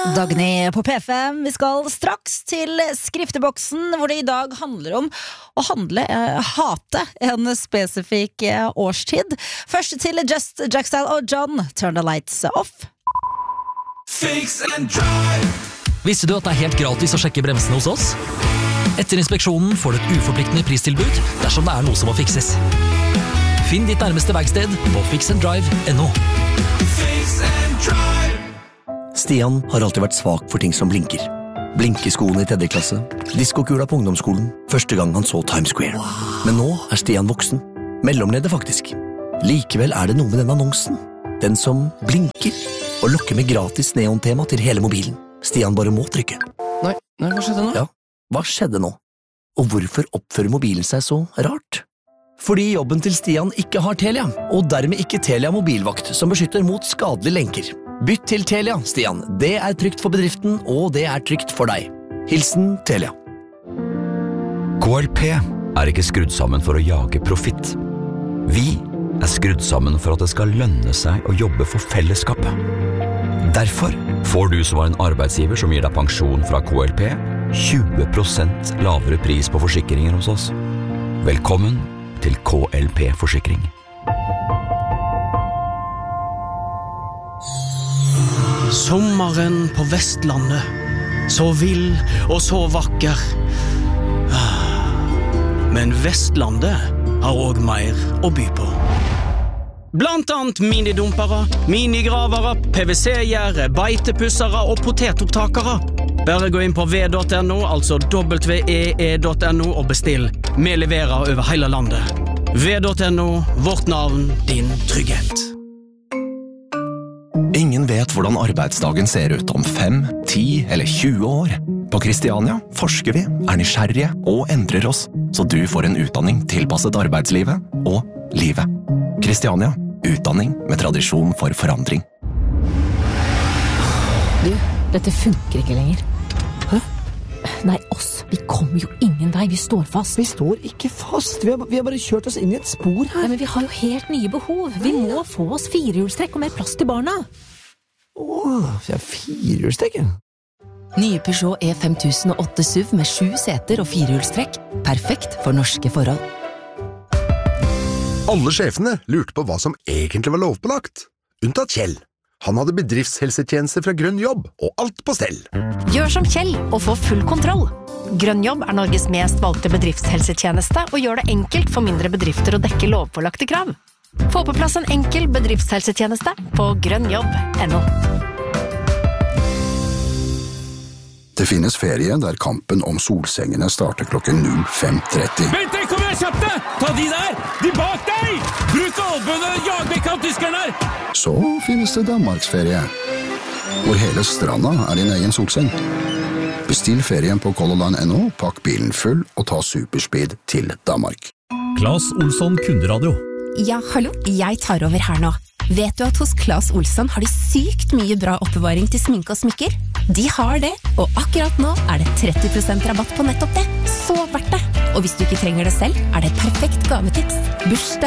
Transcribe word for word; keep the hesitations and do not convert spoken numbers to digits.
Dagny på P fem. Vi skal straks til skrifteboksen, hvor det i dag handler om å handle, eh, hate en spesifikk eh, årstid. Først til Just Jackstyle og John, Turn the Lights Off. Fix and drive. Visste du at det er helt gratis å sjekke bremsene hos oss? Etter inspeksjonen får du et uforpliktende pristilbud dersom det er noe som må fikses. Finn ditt nærmeste verksted på fix and drive punktum no. Fix and drive. Stian har alltid vært svak for ting som blinker. Blinkeskoene i tredje klasse, diskokula på ungdomsskolen, første gang han så Times Square. Men nå er Stian voksen. Mellomleder faktisk. Likevel er det noe med den annonsen. Den som blinker og lokker med gratis neontema til hele mobilen. Stian bare må trykke. Nei, nei, hva skjedde nå? Ja, hva skjedde nå? Og hvorfor oppfører mobilen seg så rart? Fordi jobben til Stian ikke har Telia, og dermed ikke Telia mobilvakt som beskytter mot skadelige lenker. Bytt til Telia, Stian. Det er trygt for bedriften, og det er trygt for deg. Hilsen Telia. K L P er ikke skrudd sammen for å jage profitt. Vi er skrudd sammen for at det skal lønne seg å jobbe for fellesskapet. Derfor får du som har en arbeidsgiver som gir deg pensjon fra K L P, tjue prosent lavere pris på forsikringer hos oss. Velkommen til K L P-forsikring. Sommeren på Vestlandet, så vill og så vakker. Men Vestlandet har også mer å by på. Blant annet minidumpere, minigravere, P V C-gjerde, beitepussere og potetopptakere. Bare gå inn på v punktum no, altså w e e punktum no og bestill. Vi leverer over hele landet. v punktum no, vårt navn, din trygghet. Ingen vet hvordan arbeidsdagen ser ut om fem, ti eller tjue år. På Kristiania forsker vi, er nysgjerrige og endrer oss, så du får en utdanning tilpasset arbeidslivet og livet. Kristiania, utdanning med tradisjon for forandring. Du, dette funker ikke lenger. Hæ? Nei, oss. Vi kommer jo ingen vei, vi står fast. Vi står ikke fast, vi har, vi har bare kjørt oss inn i et spor her. Nei, men vi har jo helt nye behov. Vi må få oss firehjulstrekk og mer plass til barna. Åh, vi har firehjulstrekk. Nye Peugeot E fem tusen og åtte S U V med sju seter og firehjulstrekk. Perfekt for norske forhold. Alle sjefene lurte på hva som egentlig var lovpålagt. Unntatt Kjell. Han hadde bedriftshelsetjeneste fra Grønn Jobb, og alt på stell. Gjør som Kjell og få full kontroll. Grønn Jobb er Norges mest valgte bedriftshelsetjeneste og gjør det enkelt for mindre bedrifter å dekke lovpålagte krav. Få på plass en enkel bedriftshelsetjeneste på grønnjobb punktum no. Det finnes ferie der kampen om solsengene starter klokken null fem tretti. Vent, kom igjen, kjapt deg! Ta de der! De bak deg! Bruk albønene, jag vekk av tyskerne her! Så finnes det Danmarksferie, hvor hele stranda er din egen solseng. Bestill ferien på Color Line punktum no, pakk bilen full og ta superspeed til Danmark. Claes Olsson Kunderadio. Ja, hallo, jeg tar over her nå. Vet du at hos Claes Olsson har de sykt mye bra oppbevaring til sminke og smykker? De har det, og akkurat nå er det tretti prosent rabatt på nettopp det. Så verdt det! Og hvis du ikke trenger det selv, er det et perfekt gavetips. Bursdag,